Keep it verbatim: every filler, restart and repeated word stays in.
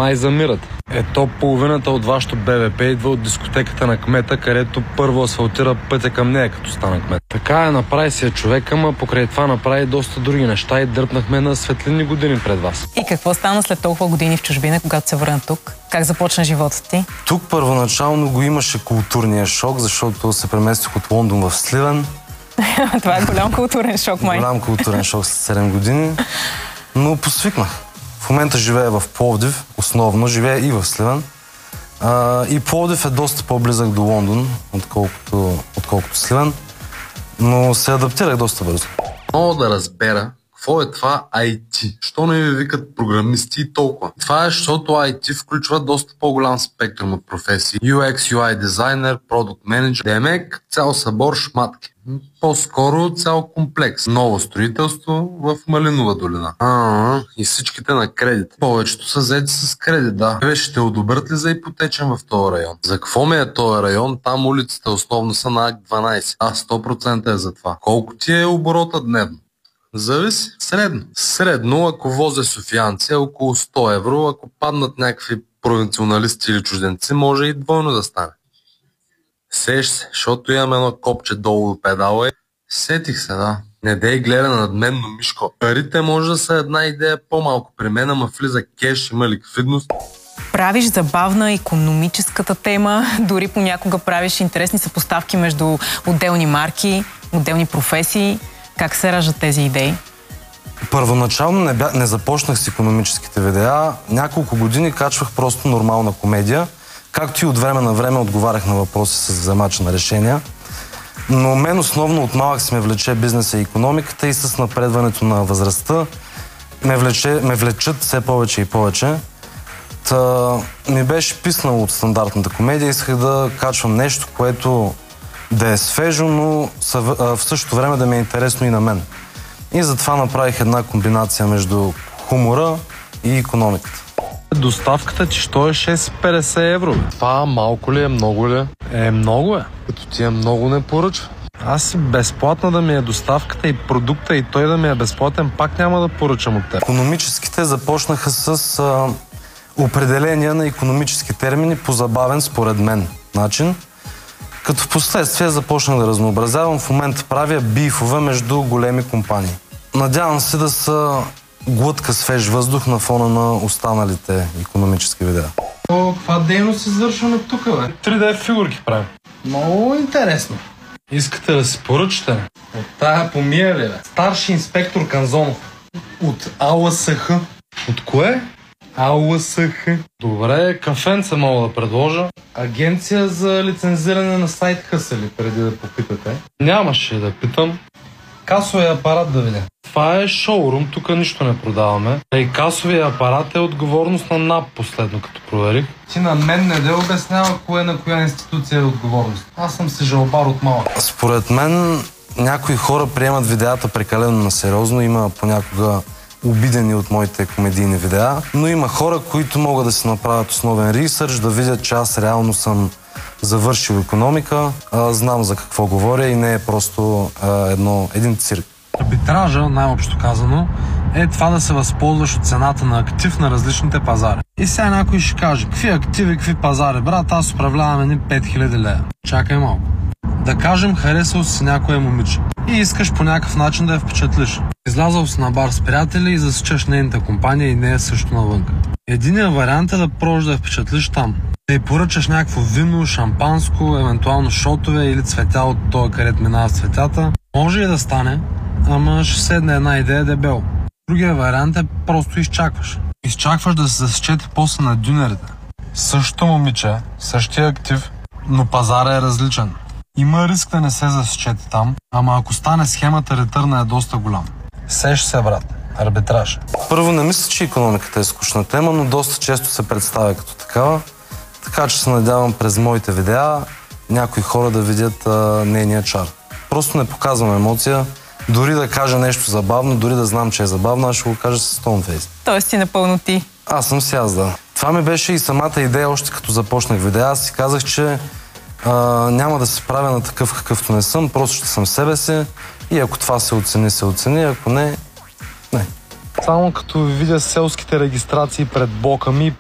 май замират. Ето половината от вашето БВП идва от дискотеката на кмета, където първо асфалтира пътя към нея, като стана кмет. Така е, направи си човек, ама покрай това направи доста други неща и дръпнахме на светлини години пред вас. И какво стана след толкова години в чужбина, когато се върна тук? Как започна живота ти? Тук първоначално го имаше културния шок, защото се преместих от Лондон в Сливен. Това е голям културен шок, май. Голям културен шок след седем години, но посвикнах. В момента живея в Пловдив, основно живея и в Сливен. А, и Пловдив е доста по-близък до Лондон, отколкото, отколкото Сливен, но се адаптирах доста бързо. Мога да разбера какво е това ай ти. Що не ви викат програмисти и толкова? Това е, защото ай ти включва доста по-голям спектрум от професии. ю екс ю ай дизайнер, продукт менеджер, демек, цял събор шматки. По-скоро цял комплекс. Ново строителство в Малинова долина. А, и всичките на кредит. Повечето са заети с кредит, да. Вие ще одобрят ли за ипотечен в този район? За какво ми е този район? Там улиците основно са на Акт дванайсет. А, сто процента е за това. Колко ти е оборота дневно? Зависи. Средно. Средно, ако возя софиянци, е около сто евро. Ако паднат някакви провинционалисти или чужденци, може и двойно да стане. Сеш се, защото имам едно копче долу до педала. Сетих се, да. Не дей гледа над мен, но Мишко. Парите може да са една идея по-малко при мен, ама влиза кеш, има ликвидност. Правиш забавна икономическата тема, дори понякога правиш интересни съпоставки между отделни марки, отделни професии. Как се раждат тези идеи? Първоначално не, бя... не започнах с икономическите видеа. Няколко години качвах просто нормална комедия, както и от време на време отговарях на въпроси с вземача на решения. Но мен основно от малък си ме влече бизнеса и икономиката и с напредването на възрастта ме, влече... ме влечат все повече и повече. Та ми беше писнало от стандартната комедия. Исках да качвам нещо, което да е свежо, но в същото време да ми е интересно и на мен. И затова направих една комбинация между хумора и икономиката. Доставката ти що е шест петдесет евро? Това малко ли е, много ли? Е, много е. Като ти е много не поръчва. Аз си безплатна да ми е доставката и продукта и той да ми е безплатен, пак няма да поръчам от теб. Икономическите започнаха с а, определения на икономически термини по забавен, според мен, начин. Като в последствие започнах да разнообразявам. В момента правя бифове между големи компании. Надявам се да са глътка свеж въздух на фона на останалите икономически видеа. О, каква дейност извършваме тук, бе? три де фигурки правим. Много интересно. Искате да си поръчате? От тая помия ли, бе? Старши инспектор Канзонов. От а ел ес ха. От кое? а ел ес ха. Добре, кафенца мога да предложа. Агенция за лицензиране на сайт Хъсали, преди да попитате. Нямаше да питам. Касовия апарат да видя. Това е шоурум, тук нищо не продаваме. И касовия апарат е отговорност на НАП последно, като проверих. Ти на мен не да обяснява кое на коя институция е отговорност. Аз съм си жалбар от малък. Според мен някои хора приемат видеята прекалено насериозно. Има понякога обидени от моите комедийни видеа, но има хора, които могат да си направят основен ресърч, да видят, че аз реално съм завършил икономика, а, знам за какво говоря и не е просто а, едно, един цирк. Арбитража, най-общо казано, е това да се възползваш от цената на актив на различните пазари. И сега някой ще каже, какви активи, какви пазари, брат, аз управлявам едни пет хиляди лева. Чакай малко. Да кажем, харесал си някоя момиче и искаш по някакъв начин да я впечатлиш. Излязал си на бар с приятели и засичаш нейната компания и нея също навънка. Единият вариант е да пробваш да я впечатлиш там. Да й поръчаш някакво вино, шампанско, евентуално шотове или цветя от това, където минават цветята. Може и да стане, ама ще седне една идея дебел. Другия вариант е просто изчакваш. Изчакваш да се засечете после на дюнерите. Същото момиче, същия актив, но пазара е различен. Има риск да не се засечете там, ама ако стане схемата, ретърна е доста голям. Сеш се, брат. Арбитраж. Първо, не мисля, че икономиката е скучна тема, но доста често се представя като такава. Така че се надявам през моите видеа някои хора да видят а, нейния чар. Просто не показвам емоция. Дори да кажа нещо забавно, дори да знам, че е забавно, аз ще го кажа с стоунфейс. Тоест си напълно ти. Аз съм си аз, да. Това ми беше и самата идея, още като започнах видеа. Аз си казах, че а, няма да се правя на такъв какъвто не съм, просто ще съм себе си и ако това се оцени, се оцени, ако не, не. Само като видя селските регистрации пред блока ми,